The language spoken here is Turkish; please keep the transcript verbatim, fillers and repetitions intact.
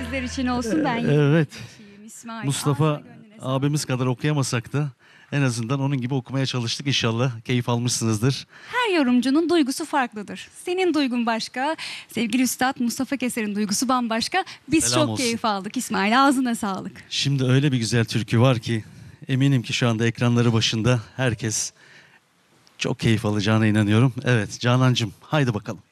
sizler için olsun. Ben Evet. yetişeyim, İsmail. Mustafa Ağzına gönlüne sağlık. abimiz kadar okuyamasak da en azından onun gibi okumaya çalıştık. İnşallah keyif almışsınızdır. Her yorumcunun duygusu farklıdır. Senin duygun başka, sevgili Üstad Mustafa Keser'in duygusu bambaşka. Biz Selam çok olsun. keyif aldık İsmail. Ağzına sağlık. Şimdi öyle bir güzel türkü var ki eminim ki şu anda ekranları başında herkes çok keyif alacağına inanıyorum. Evet Canancığım haydi bakalım.